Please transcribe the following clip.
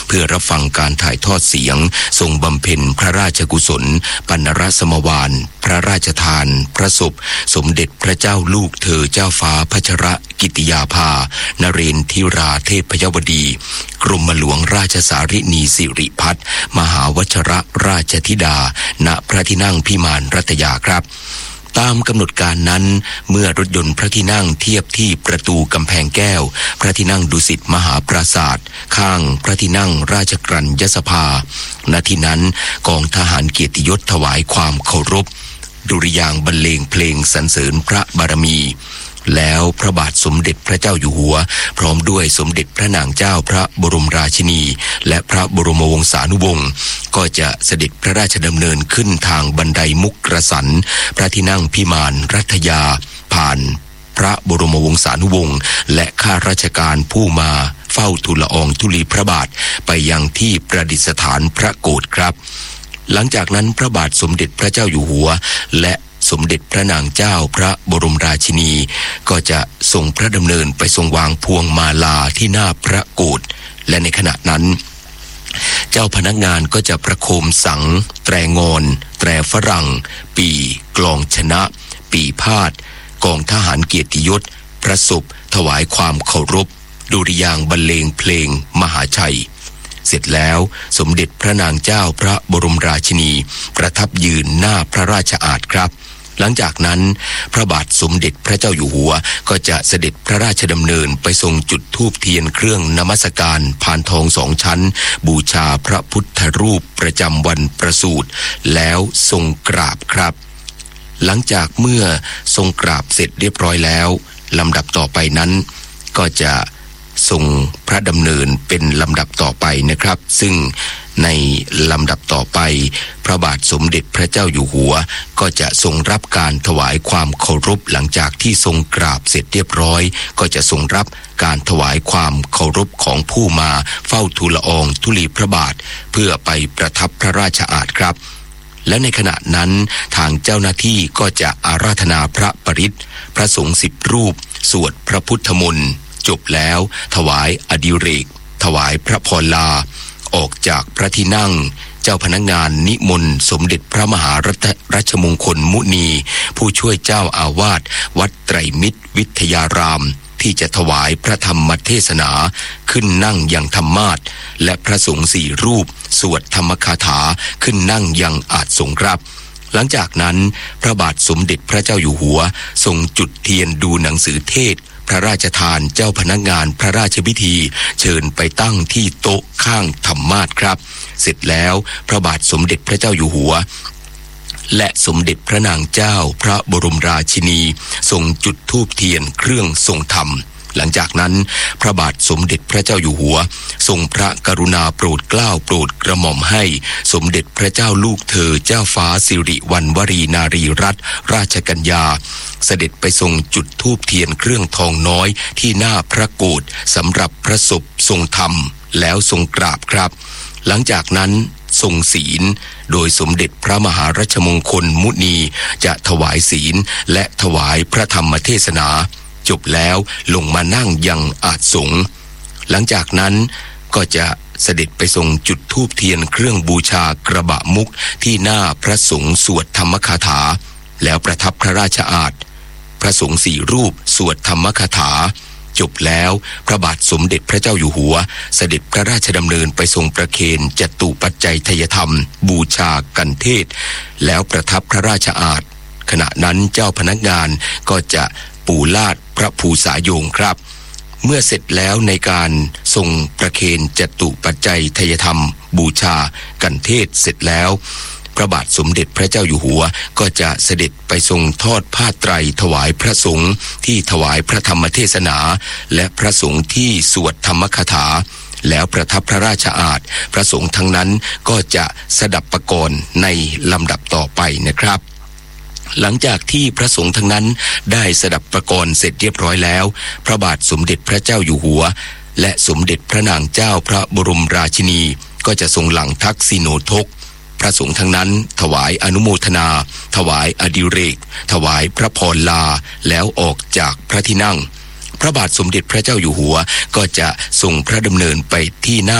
เพื่อรับฟังการถ่ายทอดเสียงทรงบำเพ็ญพระราชกุศลปณรสมวาลพระราชทานพระศพสมเด็จพระเจ้าลูกเธอเจ้าฟ้าพัชรกิติยาภานเรนทิราเทพยวดีกรมหลวงราชสารินีสิริพัฒน์มหาวชรราชธิดาณพระที่นั่งพิมานรัตยาครับตามกำหนดการนั้นเมื่อรถยนต์พระที่นั่งเทียบที่ประตูกำแพงแก้วพระที่นั่งดุสิตมหาปราสาทข้างพระที่นั่งราชกรัญยสภาณที่นั้นกองทหารเกียรติยศถวายความเคารพดุริยางค์บรรเลงเพลงสรรเสริญพระบารมีแล้วพระบาทสมเด็จพระเจ้าอยู่หัวพร้อมด้วยสมเด็จพระนางเจ้าพระบรมราชินีและพระบรมวงศานุวงศ์ก็จะเสด็จพระราชดำเนินขึ้นทางบันไดมุกกระสันพระที่นั่งพิมานรัตยาผ่านพระบรมวงศานุวงศ์และข้าราชการผู้มาเฝ้าทูลละอองธุลีพระบาทไปยังที่ประดิษฐานพระโกฐครับหลังจากนั้นพระบาทสมเด็จพระเจ้าอยู่หัวและสมเด็จพระนางเจ้าพระบรมราชินีก็จะทรงพระดำเนินไปทรงวางพวงมาลาที่หน้าพระโกฐและในขณะนั้นเจ้าพนักงานก็จะประโคมสังแตรงอนแตรฝรั่งปีกลองชนะปีพาดกองทหารเกียรติยศพระศพถวายความเคารพดุริยางค์บรรเลงเพลงมหาชัยเสร็จแล้วสมเด็จพระนางเจ้าพระบรมราชินีประทับยืนหน้าพระราชอาสน์ครับหลังจากนั้นพระบาทสมเด็จพระเจ้าอยู่หัวก็จะเสด็จพระราชดำเนินไปทรงจุดธูปเทียนเครื่องนมัสการพานทอง2 ชั้นบูชาพระพุทธรูปประจำวันประสูติแล้วทรงกราบครับหลังจากเมื่อทรงกราบเสร็จเรียบร้อยแล้วลำดับต่อไปนั้นก็จะทรงพระดำเนินเป็นลำดับต่อไปนะครับซึ่งในลำดับต่อไปพระบาทสมเด็จพระเจ้าอยู่หัวก็จะทรงรับการถวายความเคารพหลังจากที่ทรงกราบเสร็จเรียบร้อยก็จะทรงรับการถวายความเคารพของผู้มาเฝ้าทูลละอองธุลีพระบาทเพื่อไปประทับพระราชอาสน์ครับและในขณะนั้นทางเจ้าหน้าที่ก็จะอาราธนาพระปริตรพระสงฆ์10 รูปสวดพระพุทธมนต์จบแล้วถวายอดิเรกถวายพระพรลาออกจากพระที่นั่งเจ้าพนักงานนิมนต์สมเด็จพระมหารัชมงคลมุนีผู้ช่วยเจ้าอาวาสวัดไตรมิตรวิทยารามที่จะถวายพระธรรมเทศนาขึ้นนั่งยังธรรมาสน์และพระสงฆ์4 รูปสวดธรรมคาถาขึ้นนั่งยังอาสน์สงฆ์ครับหลังจากนั้นพระบาทสมเด็จพระเจ้าอยู่หัวทรงจุดเทียนดูหนังสือเทศพระราชทานเจ้าพนักงานพระราชพิธีเชิญไปตั้งที่โต๊ะข้างธรรมาสน์ครับเสร็จแล้วพระบาทสมเด็จพระเจ้าอยู่หัวและสมเด็จพระนางเจ้าพระบรมราชินีทรงจุดธูปเทียนเครื่องทรงธรรมหลังจากนั้นพระบาทสมเด็จพระเจ้าอยู่หัวทรงพระกรุณาโปรดเกล้าโปรดกระหม่อมให้สมเด็จพระเจ้าลูกเธอเจ้าฟ้าสิริวัณวรีนารีรัตนราชกัญญาเสด็จไปทรงจุดธูปเทียนเครื่องทองน้อยที่หน้าพระโกฐสำหรับพระศพทรงธรรมแล้วทรงกราบครับหลังจากนั้นทรงศีลโดยสมเด็จพระมหารัชมงคลมุนีจะถวายศีลและถวายพระธรรมเทศนาจบแล้วลงมานั่งยังอาสน์สงฆ์หลังจากนั้นก็จะเสด็จไปทรงจุดธูปเทียนเครื่องบูชากระบะมุกที่หน้าพระสงฆ์สวดธรรมคาถาแล้วประทับพระราชอาสน์พระสงฆ์4 รูปสวดธรรมคาถาจบแล้วพระบาทสมเด็จพระเจ้าอยู่หัวเสด็จพระราชดำเนินไปทรงประเคนจตุปัจจัยทยธรรมบูชากันเทศแล้วประทับพระราชอาสน์ขณะนั้นเจ้าพนักงานก็จะปูลาดพระภูษาโยงครับเมื่อเสร็จแล้วในการทรงประเคนจตุปัจจัยทยธรรมบูชากันเทศเสร็จแล้วพระบาทสมเด็จพระเจ้าอยู่หัวก็จะเสด็จไปทรงทอดผ้าไตรถวายพระสงฆ์ที่ถวายพระธรรมเทศนาและพระสงฆ์ที่สวดธรรมคาถาแล้วประทับพระราชอาสน์พระสงฆ์ทั้งนั้นก็จะสดับประกรณ์ในลำดับต่อไปนะครับหลังจากที่พระสงฆ์ทั้งนั้นได้สดับประกรณ์เสร็จเรียบร้อยแล้วพระบาทสมเด็จพระเจ้าอยู่หัวและสมเด็จพระนางเจ้าพระบรมราชินีก็จะทรงหลั่งทักษิโณทกพระสงฆ์ทั้งนั้นถวายอนุโมทนาถวายอดิเรกถวายพระพรลาแล้วออกจากพระที่นั่งพระบาทสมเด็จพระเจ้าอยู่หัวก็จะทรงพระดำเนินไปที่หน้า